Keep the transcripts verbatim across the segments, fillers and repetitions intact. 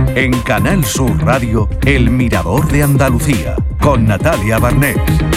En Canal Sur Radio, El Mirador de Andalucía, con Natalia Barnés.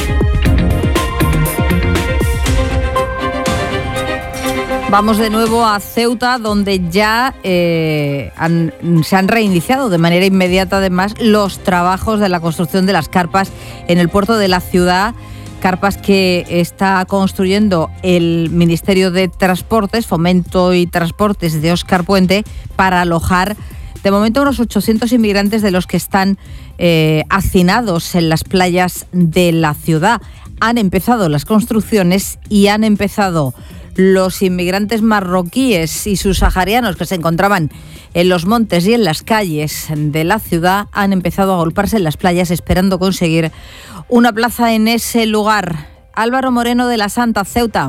Vamos de nuevo a Ceuta, donde ya eh, han, se han reiniciado de manera inmediata, además, los trabajos de la construcción de las carpas en el puerto de la ciudad. Carpas que está construyendo el Ministerio de Transportes, Fomento y Transportes de Óscar Puente, para alojar de momento unos ochocientos inmigrantes de los que están eh, hacinados en las playas de la ciudad. Han empezado las construcciones y han empezado los inmigrantes marroquíes y subsaharianos que se encontraban en los montes y en las calles de la ciudad. Han empezado a agolparse en las playas esperando conseguir una plaza en ese lugar. Álvaro Moreno de la Santa, Ceuta.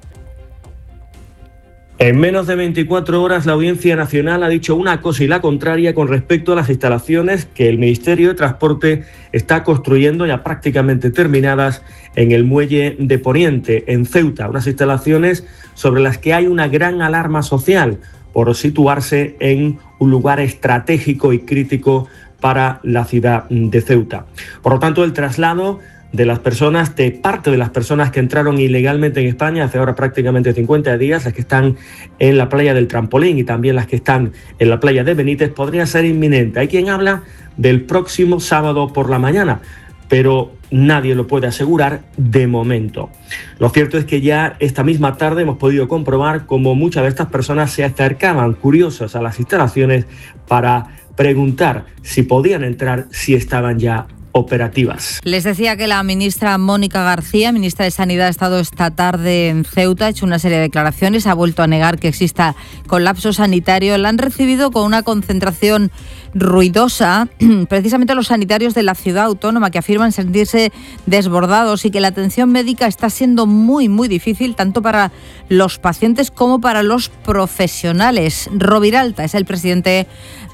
En menos de veinticuatro horas, la Audiencia Nacional ha dicho una cosa y la contraria con respecto a las instalaciones que el Ministerio de Transporte está construyendo, ya prácticamente terminadas, en el muelle de Poniente, en Ceuta. Unas instalaciones sobre las que hay una gran alarma social por situarse en un lugar estratégico y crítico para la ciudad de Ceuta. Por lo tanto, el traslado de las personas, de parte de las personas que entraron ilegalmente en España hace ahora prácticamente cincuenta días, las que están en la playa del Trampolín y también las que están en la playa de Benítez, podría ser inminente. Hay quien habla del próximo sábado por la mañana, pero nadie lo puede asegurar de momento. Lo cierto es que ya esta misma tarde hemos podido comprobar cómo muchas de estas personas se acercaban curiosas a las instalaciones para preguntar si podían entrar, si estaban ya operativas. Les decía que la ministra Mónica García, ministra de Sanidad, ha estado esta tarde en Ceuta, ha hecho una serie de declaraciones, ha vuelto a negar que exista colapso sanitario. La han recibido con una concentración ruidosa, precisamente los sanitarios de la ciudad autónoma, que afirman sentirse desbordados y que la atención médica está siendo muy, muy difícil, tanto para los pacientes como para los profesionales. Roviralta es el presidente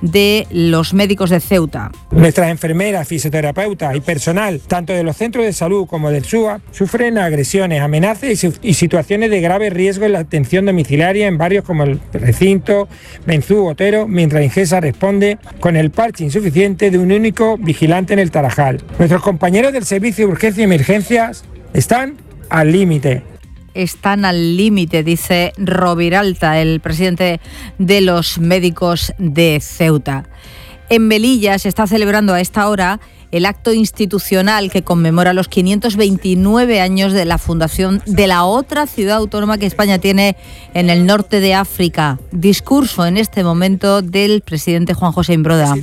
de los médicos de Ceuta. Nuestras enfermeras, fisioterapeutas y personal, tanto de los centros de salud como del S U A, sufren agresiones, amenazas y situaciones de grave riesgo en la atención domiciliaria en barrios como el Recinto, Benzú, Otero, mientras Ingesa responde con el parche insuficiente de un único vigilante en el Tarajal. Nuestros compañeros del Servicio de Urgencia y Emergencias están al límite. Están al límite, dice Roviralta, el presidente de los médicos de Ceuta. En Melilla se está celebrando a esta hora el acto institucional que conmemora los quinientos veintinueve años de la fundación de la otra ciudad autónoma que España tiene en el norte de África. Discurso en este momento del presidente Juan José Imbroda.